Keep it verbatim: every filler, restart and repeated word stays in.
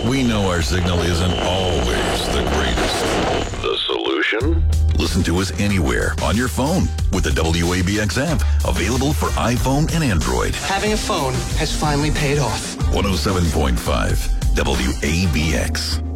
We know our signal isn't always the greatest. The solution? Listen to us anywhere on your phone with the W A B X app, available for iPhone and Android. Having a phone has finally paid off. one oh seven point five W A B X.